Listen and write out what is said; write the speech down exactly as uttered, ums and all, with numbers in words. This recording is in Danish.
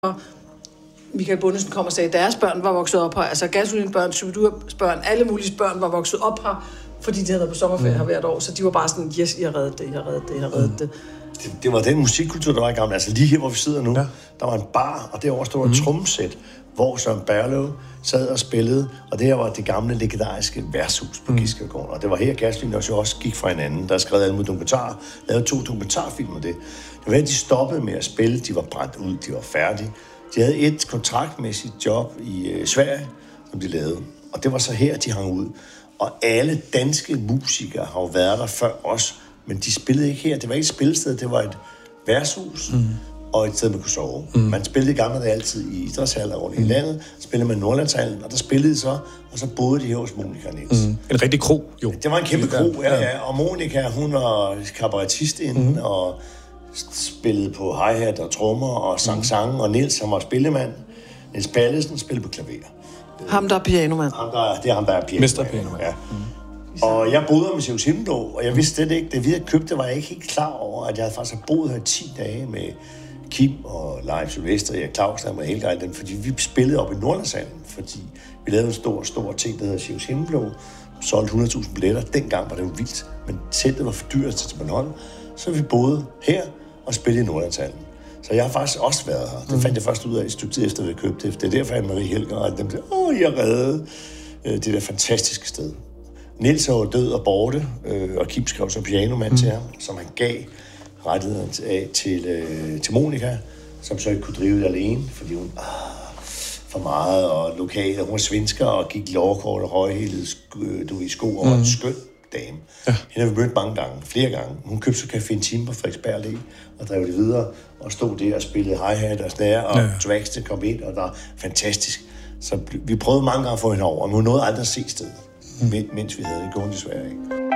Michael Bundesen kom og sagde, at deres børn var vokset op her. Altså Gasolinbørn, Shubidurs børn, alle mulige børn var vokset op her, fordi de havde været på sommerferie mm. her hvert år. Så de var bare sådan, yes, I har reddet det, I har reddet det, I har reddet mm. det. det. Det var den musikkultur, der var i gang. Altså lige her, hvor vi sidder nu, ja. Der var en bar, og derovre stod mm. et trommesæt, hvor Søren Berlev sad og spillede, og det her var det gamle legendariske værtshus på mm. Giskelegården. Og det var her, Gasolin også, også gik fra hinanden. Der skrev alle mulige dokumentarer, lavede to dokumentarfilmer det. Det var her, de stoppede med at spille, de var brændt ud, de var færdige. De havde et kontraktmæssigt job i øh, Sverige, som de lavede. Og det var så her, de hang ud. Og alle danske musikere har jo været der før os, men de spillede ikke her. Det var ikke et spillested, det var et værtshus mm. og et sted, man kunne sove. Mm. Man spillede i gamle dage altid i idrætshaller rundt mm. i landet. Så spillede man i Nordlandshallen, og der spillede de så, og så boede de her hos Monica Niels. Mm. En rigtig kro, jo. Det var en kæmpe kro, ja, ja. Og Monica, hun var kabaretist inden, mm. og spillede på hi-hat og trommer og sang mm. sange, og Niels, han var spillemand. Niels Pallesen spillede på klaver. Ham, der er pianomand. Ham, der, det er ham, der er pianomand. Mester pianomand. Ja. Mm. Og jeg boede med Sjøs Himmelblå, og jeg vidste slet ikke, det vi havde købt, det var jeg ikke helt klar over, at jeg havde faktisk boet her ti dage med Kim og Leif Sylvester, og Claus, der var helt gejl den, fordi vi spillede op i Nordlandshallen, fordi vi lavede en stor, stor ting, der hedder Sjøs Himmelblå, solgte hundrede tusind billetter. Dengang var det jo vildt, men teltet var for dyrt til Bornholm, så vi boede her og spillede i Nordlandshallen. Så jeg har faktisk også været her. Det fandt jeg først ud af et stykke tid efter, vi købte det. Det er derfor, at Marie Helger og dem der, åh, jeg reddede øh, det der fantastiske sted. Niels var død og borte, øh, og Kim skrev så pianomand mm. til ham, som han gav rettigheden af til, øh, til Monica, som så ikke kunne drive det alene, fordi hun ah, for meget og lokal, og hun var svensker og gik lovkort og højhælede du ved, sko og mm. en skøn dame. Ja. Hende har vi mødt mange gange, flere gange. Hun købte så Café en time på Frederiksberg Allé og drev det videre og stod der og spillede hi-hat og snare, og ja. Dragster kom ind, og der var fantastisk. Så vi prøvede mange gange at få hende over, men hun nåede aldrig at se stedet, mm. mens vi havde det gående i Sverige.